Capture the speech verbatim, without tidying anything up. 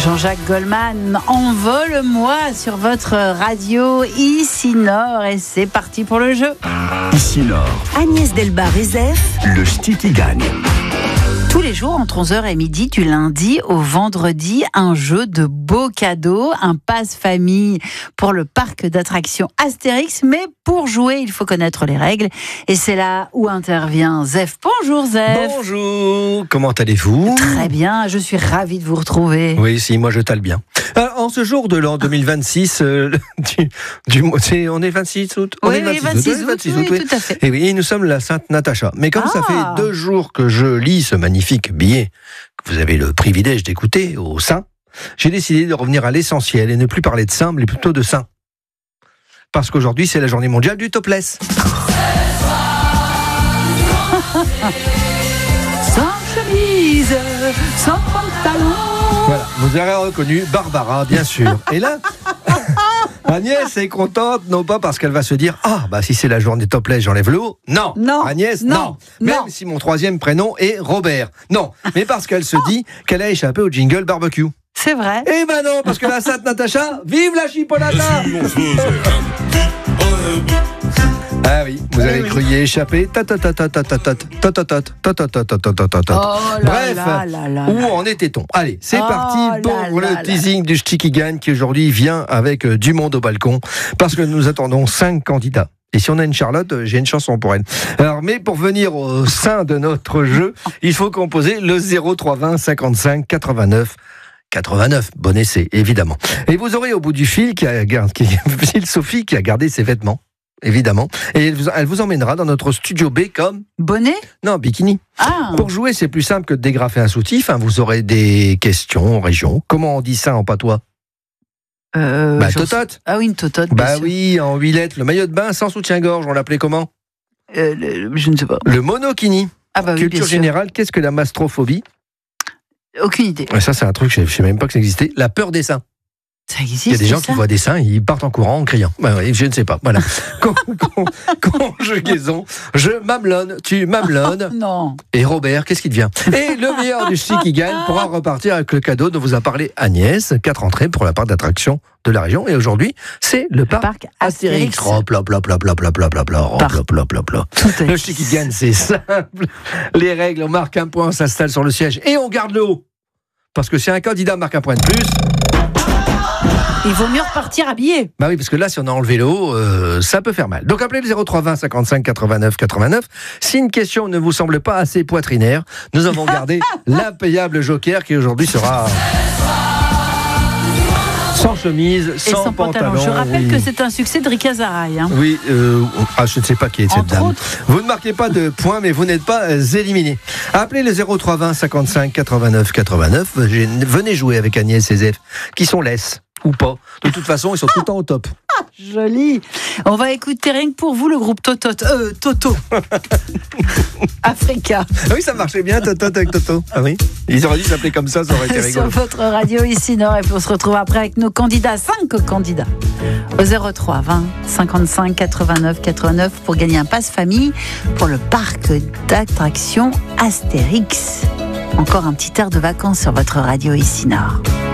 Jean-Jacques Goldman, envole-moi sur votre radio Ici Nord et c'est parti pour le jeu. Ici Nord. Agnès Delbar-Rezef. Le ch'ti qui gagne. Tous les jours, entre onze heures et midi, du lundi au vendredi, un jeu de beaux cadeaux, un passe-famille pour le parc d'attractions Astérix. Mais pour jouer, il faut connaître les règles. Et c'est là où intervient Zef. Bonjour Zef. Bonjour, comment allez-vous ? Très bien, je suis ravie de vous retrouver. Oui, si, moi je t'aille bien. Alors, en ce jour de l'an deux mille vingt-six, euh, du, du, c'est, on est vingt-six août ? On Oui, est oui, vingt-six août, vingt-six oui, août, oui. tout à fait. Et oui, nous sommes la Sainte Natacha. Mais comme Ah. ça fait deux jours que je lis ce magnifique billet que vous avez le privilège d'écouter au sein, j'ai décidé de revenir à l'essentiel et ne plus parler de saint, mais plutôt de saint. Parce qu'aujourd'hui, c'est la journée mondiale du topless. Sans chemise, sans pantalon. Voilà, vous avez reconnu Barbara, bien sûr. Et là, Agnès est contente, non pas parce qu'elle va se dire « Ah, bah si c'est la journée topless, j'enlève le haut. » Non, Non, Agnès, non, non. Même non. si mon troisième prénom est Robert. Non, mais parce qu'elle se dit qu'elle a échappé au jingle barbecue. C'est vrai. Eh ben non, parce que la Sainte Natacha, vive la chipolata. Ah oui, vous avez cru y échapper. Ta ta ta ta ta ta ta ta ta ta ta ta ta ta ta ta ta ta. Oh là Bref, là là là où là. en était-on ? Allez, c'est Oh parti pour là le là là. teasing du ch'ti qui gagne qui aujourd'hui vient avec euh, du monde au balcon parce que nous attendons cinq candidats. Et si on a une Charlotte, euh, j'ai une chanson pour elle. Alors, mais pour venir au sein de notre jeu, il faut composer le zéro trois vingt cinquante-cinq quatre-vingt-neuf quatre-vingt-neuf. Bon essai, évidemment. Et vous aurez au bout du fil qui a gardé, qui, fil Sophie qui a gardé ses vêtements. Évidemment. Et elle vous, elle vous emmènera dans notre studio B comme... Bonnet. Non, bikini. Ah. Pour jouer, c'est plus simple que de dégrafer un soutif. Hein, vous aurez des questions en région. Comment on dit ça en patois ? Euh, Bah, j'en sais- totote. Ah oui, une totote. bien Bah sûr. oui, en huit lettres. Le maillot de bain sans soutien-gorge, on l'appelait comment ? Euh, le- je ne sais pas. Le monokini. Ah bah oui, Culture bien sûr. générale, qu'est-ce que la mastrophobie ? Aucune idée. Ouais, ça, c'est un truc, je ne savais même pas que ça existait. La peur des seins. Ça existe. Il y a des gens ça qui voient des seins, ils partent en courant en criant. Bah oui, je ne sais pas. Voilà. Con- con- Conjugaison. Je m'amelonne, tu m'amelonnes. Non. Et Robert, qu'est-ce qui devient ? Et le meilleur du ch'ti qui gagne pourra repartir avec le cadeau dont vous a parlé Agnès. Quatre entrées pour la part d'attraction de la région. Et aujourd'hui, c'est le parc, parc Astérix. Astérix. Hop, hop, hop, hop, hop, hop, hop, hop, hop, Par- hop, hop, hop, hop. Tout est Le ch'ti qui gagne, c'est simple. Les règles, on marque un point, on s'installe sur le siège et on garde le haut. Parce que si un candidat marque un point de plus... Il vaut mieux repartir habillé. Bah oui, parce que là, si on a enlevé le haut, euh, ça peut faire mal. Donc appelez le zéro trois vingt cinquante-cinq quatre-vingt-neuf quatre-vingt-neuf. Si une question ne vous semble pas assez poitrinaire, nous avons gardé l'impayable joker qui aujourd'hui sera sans chemise, Et sans, sans pantalon. Je rappelle oui. que c'est un succès de Rika Zaraï. Hein. Oui, euh, ah, je ne sais pas qui est cette Entre dame. autres. Vous ne marquez pas de points, mais vous n'êtes pas euh, éliminé. Appelez le zéro trois vingt cinquante-cinq quatre-vingt-neuf quatre-vingt-neuf. Venez jouer avec Agnès et Zef, qui sont laisses ou pas. De toute façon, ils sont tout le temps au top. Joli. On va écouter rien que pour vous le groupe Totot. Euh, Toto. Africa. Ah oui, ça marchait bien, Toto avec Toto. Ah oui. Ils auraient dû s'appeler comme ça, ça aurait été Sur rigolo. votre radio Ici Nord. Et puis on se retrouve après avec nos candidats, cinq candidats. Au zéro trois vingt cinquante-cinq quatre-vingt-neuf quatre-vingt-neuf pour gagner un passe famille pour le parc d'attractions Astérix. Encore un petit air de vacances sur votre radio Ici Nord.